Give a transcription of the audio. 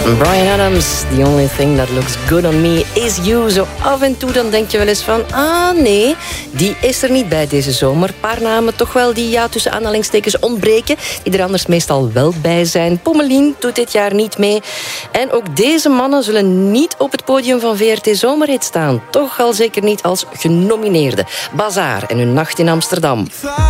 Bryan Adams, the only thing that looks good on me is you. Zo af en toe dan denk je wel eens van, nee, die is er niet bij deze zomer. Een paar namen toch wel die tussen aanhalingstekens ontbreken, die er anders meestal wel bij zijn. Pommelien doet dit jaar niet mee. En ook deze mannen zullen niet op het podium van VRT Zomerhit staan. Toch al zeker niet als genomineerde. Bazaar en hun nacht in Amsterdam.